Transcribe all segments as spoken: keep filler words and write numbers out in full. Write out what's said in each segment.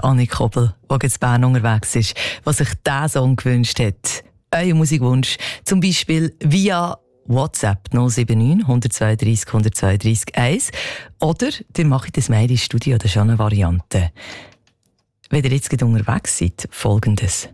Annik Kobel, der in Bern unterwegs ist, was sich diesen Song gewünscht hat. Euer Musikwunsch, zum Beispiel via WhatsApp null sieben neun, eins zwei drei, eins zwei drei eins oder ihr macht das Mail ins Studio, das ist auch eine Variante. Wenn ihr jetzt gerade unterwegs seid, Folgendes.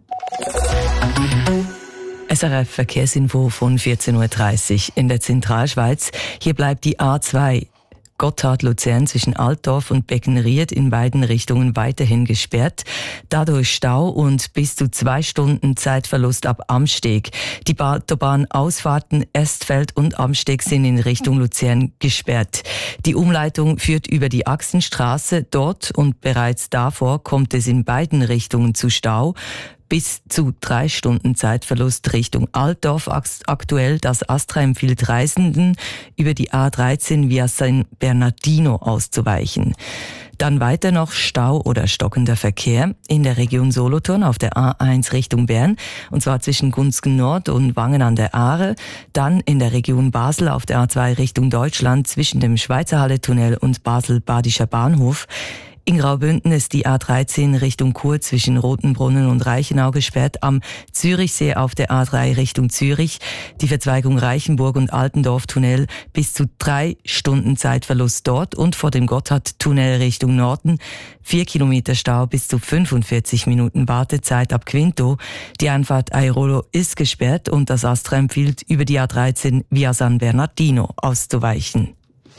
S R F-Verkehrsinfo von vierzehn Uhr dreißig in der Zentralschweiz. Hier bleibt die A zwei Gotthard-Luzern zwischen Altdorf und Beckenried in beiden Richtungen weiterhin gesperrt. Dadurch Stau und bis zu zwei Stunden Zeitverlust ab Amsteg. Die Autobahnausfahrten Estfeld und Amsteg sind in Richtung Luzern gesperrt. Die Umleitung führt über die Achsenstraße dort und bereits davor kommt es in beiden Richtungen zu Stau. Bis zu drei Stunden Zeitverlust Richtung Altdorf. Aktuell das Astra empfiehlt Reisenden, über die A dreizehn via San Bernardino auszuweichen. Dann weiter noch Stau oder stockender Verkehr in der Region Solothurn auf der A eins Richtung Bern, und zwar zwischen Gunzgen Nord und Wangen an der Aare. Dann in der Region Basel auf der A zwei Richtung Deutschland zwischen dem Schweizerhalle-Tunnel und Basel-Badischer Bahnhof. In Graubünden ist die A dreizehn Richtung Chur zwischen Rotenbrunnen und Reichenau gesperrt. Am Zürichsee auf der A drei Richtung Zürich die Verzweigung Reichenburg und Altendorf-Tunnel bis zu drei Stunden Zeitverlust dort und vor dem Gotthard-Tunnel Richtung Norden vier Kilometer Stau bis zu fünfundvierzig Minuten Wartezeit ab Quinto. Die Einfahrt Airolo ist gesperrt und das Astra empfiehlt, über die A dreizehn via San Bernardino auszuweichen.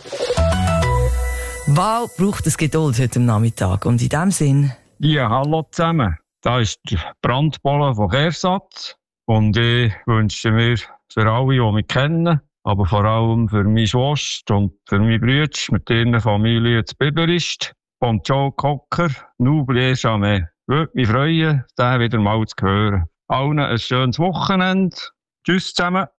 Wow, braucht es Geduld heute am Nachmittag. Und in diesem Sinn... Ja, hallo zusammen. Da ist der Brandbollen von Kersatz. Und ich wünsche mir für alle, die mich kennen, aber vor allem für meine Schwester und für meine Brüder mit ihren Familien zu Biberist und Joe Cocker, N'oublie jamais. Würde mich freuen, den wieder mal zu hören. Allen ein schönes Wochenende. Tschüss zusammen.